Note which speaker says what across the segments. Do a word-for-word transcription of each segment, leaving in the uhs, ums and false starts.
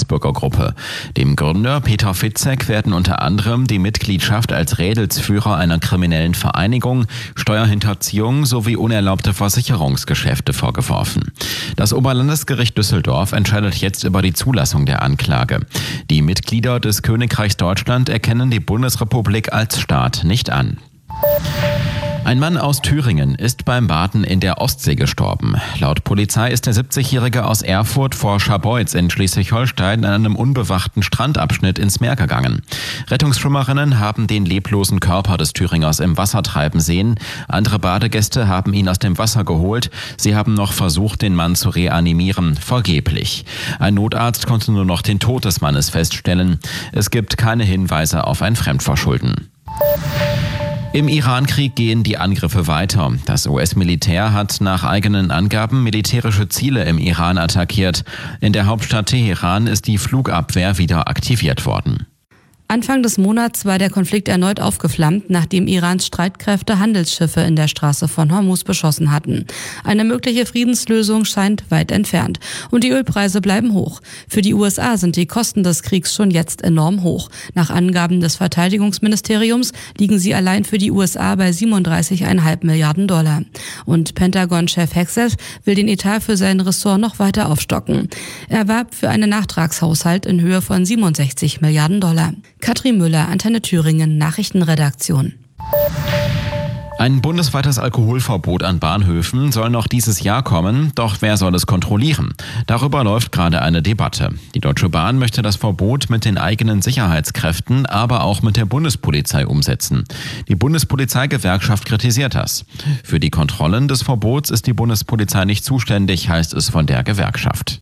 Speaker 1: Reichsbürger Gruppe. Dem Gründer Peter Fitzek werden unter anderem die Mitgliedschaft als Rädelsführer einer kriminellen Vereinigung, Steuerhinterziehung sowie unerlaubte Versicherungsgeschäfte vorgeworfen. Das Oberlandesgericht Düsseldorf entscheidet jetzt über die Zulassung der Anklage. Die Mitglieder des Königreichs Deutschland erkennen die Bundesrepublik als Staat nicht an. Ein Mann aus Thüringen ist beim Baden in der Ostsee gestorben. Laut Polizei ist der siebzigjährige aus Erfurt vor Scharbeutz in Schleswig-Holstein an einem unbewachten Strandabschnitt ins Meer gegangen. Rettungsschwimmerinnen haben den leblosen Körper des Thüringers im Wasser treiben sehen. Andere Badegäste haben ihn aus dem Wasser geholt. Sie haben noch versucht, den Mann zu reanimieren. Vergeblich. Ein Notarzt konnte nur noch den Tod des Mannes feststellen. Es gibt keine Hinweise auf ein Fremdverschulden. Im Iran-Krieg gehen die Angriffe weiter. Das U S-Militär hat nach eigenen Angaben militärische Ziele im Iran attackiert. In der Hauptstadt Teheran ist die Flugabwehr wieder aktiviert worden.
Speaker 2: Anfang des Monats war der Konflikt erneut aufgeflammt, nachdem Irans Streitkräfte Handelsschiffe in der Straße von Hormuz beschossen hatten. Eine mögliche Friedenslösung scheint weit entfernt. Und die Ölpreise bleiben hoch. Für die U S A sind die Kosten des Kriegs schon jetzt enorm hoch. Nach Angaben des Verteidigungsministeriums liegen sie allein für die U S A bei siebenunddreißig Komma fünf Milliarden Dollar. Und Pentagon-Chef Hegseth will den Etat für sein Ressort noch weiter aufstocken. Er warb für einen Nachtragshaushalt in Höhe von siebenundsechzig Milliarden Dollar. Katrin Müller, Antenne Thüringen, Nachrichtenredaktion.
Speaker 1: Ein bundesweites Alkoholverbot an Bahnhöfen soll noch dieses Jahr kommen, doch wer soll es kontrollieren? Darüber läuft gerade eine Debatte. Die Deutsche Bahn möchte das Verbot mit den eigenen Sicherheitskräften, aber auch mit der Bundespolizei umsetzen. Die Bundespolizeigewerkschaft kritisiert das. Für die Kontrollen des Verbots ist die Bundespolizei nicht zuständig, heißt es von der Gewerkschaft.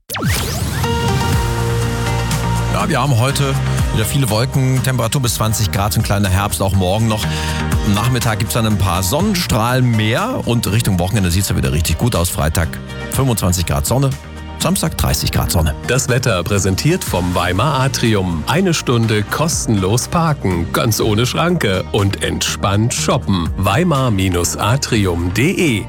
Speaker 3: Ja, wir haben heute wieder viele Wolken, Temperatur bis zwanzig Grad, ein kleiner Herbst, auch morgen noch. Am Nachmittag gibt es dann ein paar Sonnenstrahlen mehr und Richtung Wochenende sieht es ja wieder richtig gut aus. Freitag fünfundzwanzig Grad Sonne, Samstag dreißig Grad Sonne.
Speaker 4: Das Wetter präsentiert vom Weimar Atrium. Eine Stunde kostenlos parken, ganz ohne Schranke und entspannt shoppen. weimar Atrium punkt de.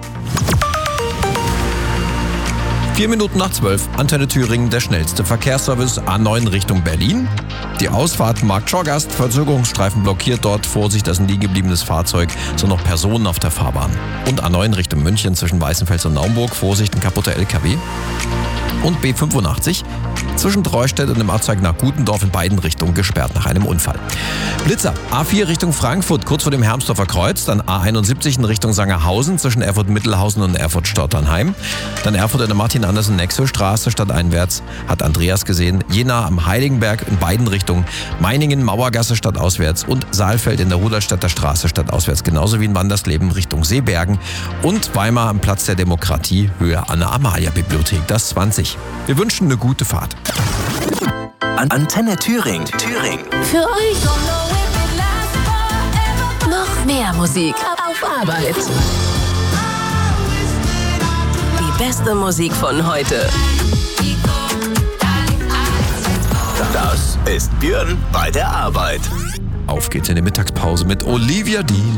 Speaker 3: Vier Minuten nach zwölf, Antenne Thüringen, der schnellste Verkehrsservice, A neun Richtung Berlin. Die Ausfahrt Markt-Schorgast, Verzögerungsstreifen blockiert dort, Vorsicht, das ist ein liegen gebliebenes Fahrzeug, sind noch Personen auf der Fahrbahn. Und A neun Richtung München zwischen Weißenfels und Naumburg, Vorsicht, ein kaputter L K W. Und B fünfundachtzig zwischen Treustedt und dem Abzweig nach Gutendorf in beiden Richtungen gesperrt nach einem Unfall. Blitzer, A vier Richtung Frankfurt, kurz vor dem Hermsdorfer Kreuz, dann A einundsiebzig in Richtung Sangerhausen zwischen Erfurt-Mittelhausen und Erfurt-Stotternheim, dann Erfurt in der Martin-Andersen-Nexo-Straße stadteinwärts, hat Andreas gesehen, Jena am Heiligenberg in beiden Richtungen, Meiningen, Mauergasse stadtauswärts und Saalfeld in der Rudolstadter Straße stadtauswärts, genauso wie in Wandersleben Richtung Seebergen und Weimar am Platz der Demokratie, Höhe Anna-Amalia-Bibliothek, das zwanzig. Wir wünschen eine gute Fahrt.
Speaker 5: Antenne Thüringen. Thüringen.
Speaker 6: Für euch noch mehr Musik auf Arbeit. Die beste Musik von heute.
Speaker 5: Das ist Björn bei der Arbeit.
Speaker 3: Auf geht's in die Mittagspause mit Olivia Dean.